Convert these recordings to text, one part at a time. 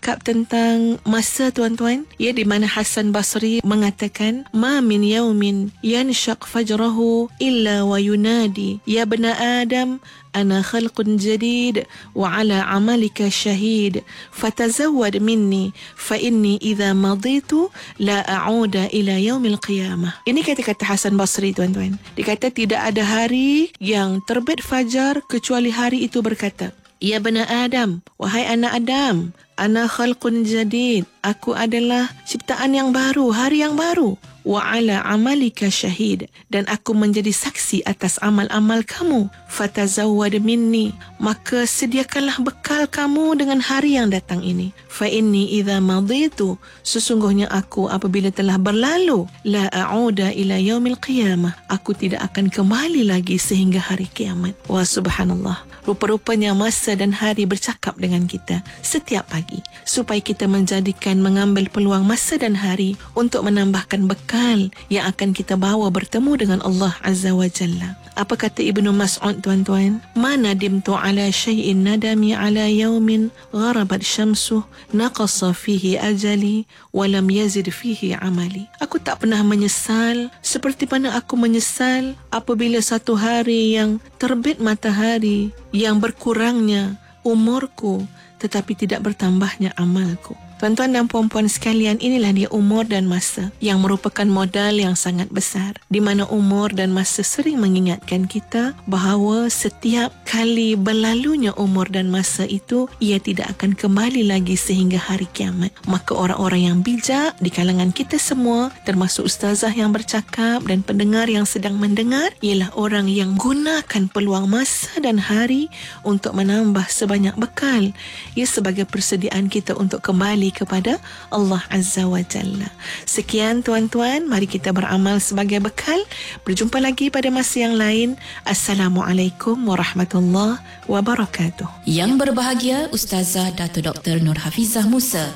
bercakap tentang masa, tuan-tuan, ya, di mana Hasan Basri mengatakan, ma min yaumin yanshaq fajrahu illa wa yunadi ya bna adam ana khalqun jadid wa ala amalika syahid fatazawwad minni fa inni idza maditu la a'uda ila yaumil qiyamah. Ini kata-kata Hasan Basri, tuan-tuan. Dikata tidak ada hari yang terbit fajar kecuali hari itu berkata, ya bna Adam, wahai anak Adam, ana khalqun jadid, aku adalah ciptaan yang baru, hari yang baru. Wa ala amalika syahid, dan aku menjadi saksi atas amal-amal kamu. Fatazawwad minni, maka sediakanlah bekal kamu dengan hari yang datang ini. Fa inni idza maditu, sesungguhnya aku apabila telah berlalu, la a'uda ila yaumil qiyamah, aku tidak akan kembali lagi sehingga hari kiamat. Wah, subhanallah. Rupa-rupanya masa dan hari bercakap dengan kita setiap pagi, supaya kita mengambil peluang masa dan hari untuk menambahkan bekal yang akan kita bawa bertemu dengan Allah Azza wa Jalla. Apa kata Ibnu Mas'ud, tuan-tuan? Ma nadimtu ala syai'in nadami ala yaumin gharabat syamsuh naqasa fihi ajali wa lam yazid fihi amali. Aku tak pernah menyesal seperti mana aku menyesal apabila satu hari yang terbit matahari yang berkurangnya umurku tetapi tidak bertambahnya amalku. Tuan-tuan dan puan-puan sekalian, inilah dia umur dan masa yang merupakan modal yang sangat besar, di mana umur dan masa sering mengingatkan kita bahawa setiap kali berlalunya umur dan masa itu, ia tidak akan kembali lagi sehingga hari kiamat. Maka orang-orang yang bijak di kalangan kita semua, termasuk ustazah yang bercakap dan pendengar yang sedang mendengar, ialah orang yang gunakan peluang masa dan hari untuk menambah sebanyak bekal, ia sebagai persediaan kita untuk kembali kepada Allah Azza wa Jalla. Sekian, tuan-tuan, mari kita beramal sebagai bekal. Berjumpa lagi pada masa yang lain. Assalamualaikum warahmatullahi wabarakatuh. Yang berbahagia Ustazah Dato' Dr. Nur Hafizah Musa.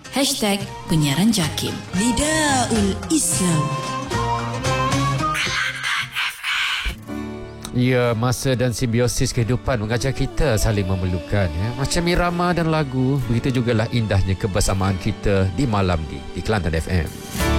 #Penyiaran Jakim. Nidaul Islam. Ya, masa dan simbiosis kehidupan mengajar kita saling memerlukan, ya. Macam irama dan lagu, begitu jugalah indahnya kebersamaan kita di malam di Kelantan FM.